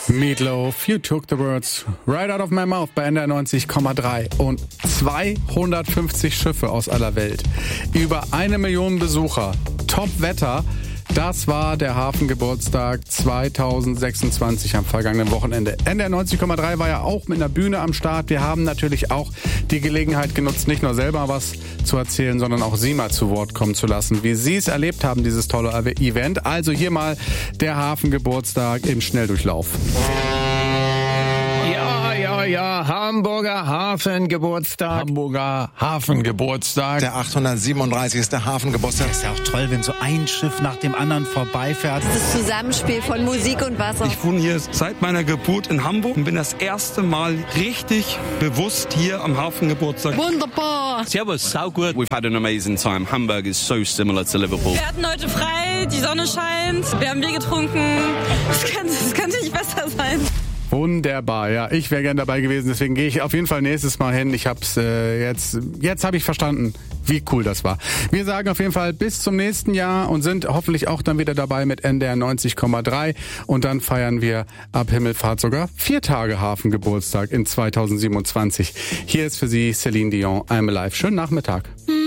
Meatloaf, You Took the Words Right Out of My Mouth bei NDR 90,3 und 250 Schiffe aus aller Welt. Über 1 Million Besucher. Top-Wetter. Das war der Hafengeburtstag 2026 am vergangenen Wochenende. NDR 90,3 war ja auch mit einer Bühne am Start. Wir haben natürlich auch die Gelegenheit genutzt, nicht nur selber was zu erzählen, sondern auch Sie mal zu Wort kommen zu lassen, wie Sie es erlebt haben, dieses tolle Event. Also hier mal der Hafengeburtstag im Schnelldurchlauf. Ja, Hamburger Hafengeburtstag. Hamburger Hafengeburtstag. Der 837. Hafengeburtstag. Ist ja auch toll, wenn so ein Schiff nach dem anderen vorbeifährt. Das Zusammenspiel von Musik und Wasser. Ich wohne hier seit meiner Geburt in Hamburg und bin das erste Mal richtig bewusst hier am Hafengeburtstag. Wunderbar. Servus, saugut. We've had an amazing time. Hamburg is so similar to Liverpool. Wir hatten heute frei, die Sonne scheint, wir haben Bier getrunken. Das könnte nicht besser sein. Wunderbar, ja, ich wäre gern dabei gewesen, deswegen gehe ich auf jeden Fall nächstes Mal hin. Ich hab's jetzt habe ich verstanden, wie cool das war. Wir sagen auf jeden Fall bis zum nächsten Jahr und sind hoffentlich auch dann wieder dabei mit NDR 90,3 und dann feiern wir ab Himmelfahrt sogar 4 Tage Hafengeburtstag in 2027. Hier ist für Sie Celine Dion, I'm Alive. Schönen Nachmittag.